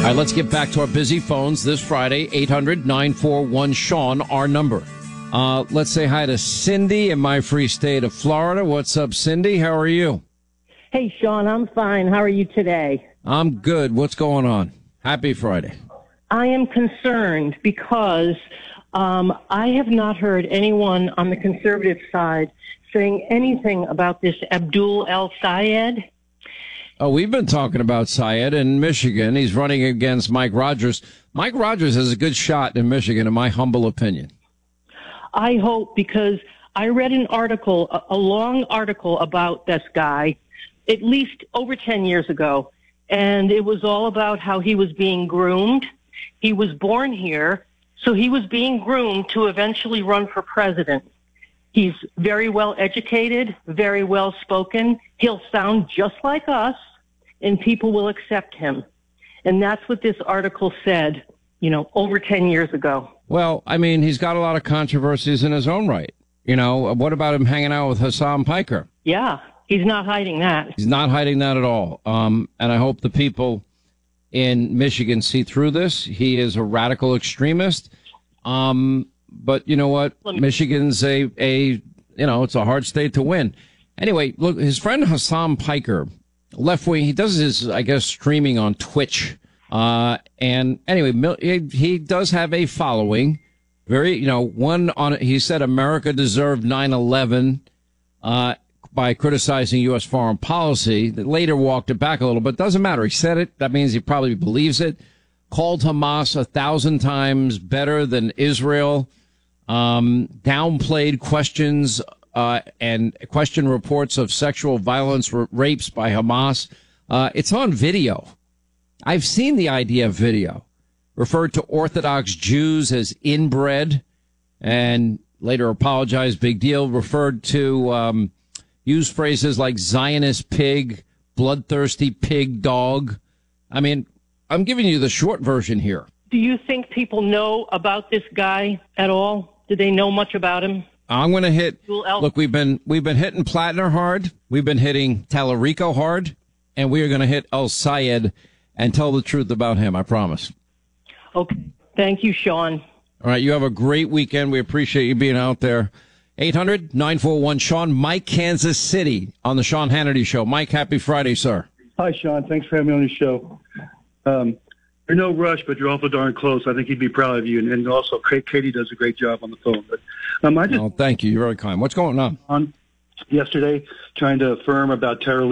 All right, let's get back to our busy phones this Friday. 800-941-SEAN, our number. Let's say hi to Cindy in my free state of Florida. What's up, Cindy? How are you? Hey, Sean, I'm fine. How are you today? I'm good. What's going on? Happy Friday. I am concerned because I have not heard anyone on the conservative side saying anything about this Abdul El-Sayed. Oh, we've been talking about Syed in Michigan. He's running against Mike Rogers. Mike Rogers has a good shot in Michigan, in my humble opinion. I hope, because I read an article, a long article about this guy, at least over 10 years ago, and it was all about how he was being groomed. He was born here, so he was being groomed to eventually run for president. He's very well educated, very well spoken. He'll sound just like us, and people will accept him. And that's what this article said, over 10 years ago. Well, I mean, he's got a lot of controversies in his own right. What about him hanging out with Hassan Piker? Yeah, he's not hiding that. He's not hiding that at all. And I hope the people in Michigan see through this. He is a radical extremist. But you know what? Michigan's it's a hard state to win. Anyway, look, his friend Hassan Piker, left wing, he does his, I guess, streaming on Twitch. And anyway, he does have a following. He said America deserved 9/11, by criticizing U.S. foreign policy. That later walked it back a little, but doesn't matter. He said it. That means he probably believes it. Called Hamas 1,000 times better than Israel. Downplayed questions and question reports of sexual violence, rapes by Hamas. It's on video. I've seen the idea of video. Referred to Orthodox Jews as inbred, and later apologized. Big deal. Referred to used phrases like Zionist pig, bloodthirsty pig dog. I mean, I'm giving you the short version here. Do you think people know about this guy at all? Do they know much about him? I'm going to hit. Look, we've been hitting Plattner hard. We've been hitting Tallarico hard, and we are going to hit El-Sayed and tell the truth about him. I promise. Okay. Thank you, Sean. All right. You have a great weekend. We appreciate you being out there. 800-941-SEAN. Mike, Kansas City, on the Sean Hannity Show. Mike, happy Friday, sir. Hi, Sean. Thanks for having me on the show. You're no rush, but you're awful darn close. I think he'd be proud of you. And also, Katie does a great job on the phone. But thank you. You're very kind. What's going on? Yesterday, trying to affirm about terror